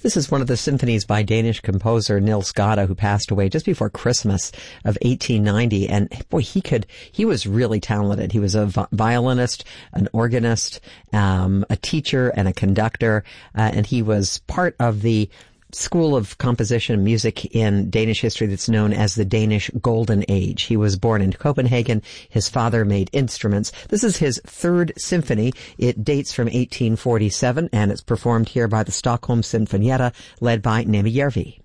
This is one of the symphonies by Danish composer Nils Gade, who passed away just before Christmas of 1890. And boy, he was really talented. He was a violinist, an organist, a teacher, and a conductor. And he was part of the school of composition and music in Danish history that's known as the Danish Golden Age. He was born in Copenhagen. His father made instruments. This is his third symphony. It dates from 1847, and it's performed here by the Stockholm Sinfonietta, led by Nemi Järvi.